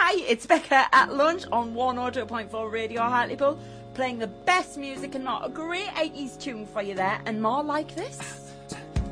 Hi, it's Becca at lunch on 102.4 Radio Hartlepool, playing the best music and not a great 80s tune for you there, and more like this.